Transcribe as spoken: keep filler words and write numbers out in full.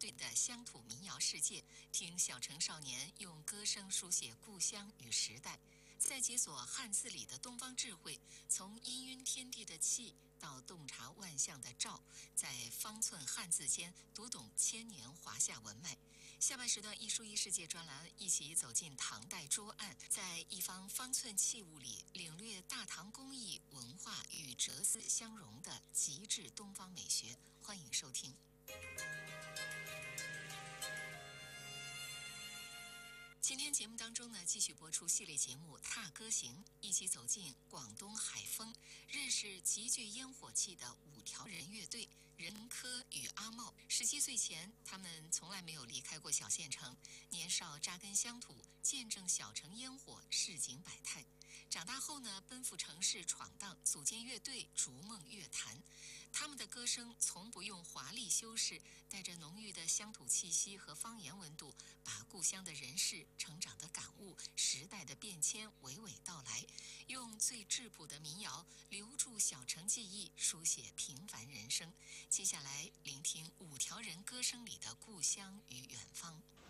对的乡土民谣世界，听小城少年用歌声书写故乡与时代，在解锁汉字里的东方智慧，从氤氲天地的气到洞察万象的兆，在方寸汉字间读懂千年华夏文脉。下半时段一书一世界专栏，一起走进唐代桌案，在一方方寸器物里领略大唐工艺文化与哲思相融的极致东方美学。欢迎收听。今天节目当中呢，继续播出系列节目《踏歌行》，一起走进广东海丰，认识极具烟火气的五条人乐队任科与阿茂。十七岁前，他们从来没有离开过小县城，年少扎根乡土，见证小城烟火，市井百态。长大后呢，奔赴城市闯荡，组建乐队，逐梦乐坛。他们的歌声从不用华丽修饰，带着浓郁的乡土气息和方言温度，把故乡的人事、成长的感悟、时代的变迁娓娓道来，用最质朴的民谣留住小城记忆，书写平凡人生。接下来聆听五条人歌声里的故乡与远方。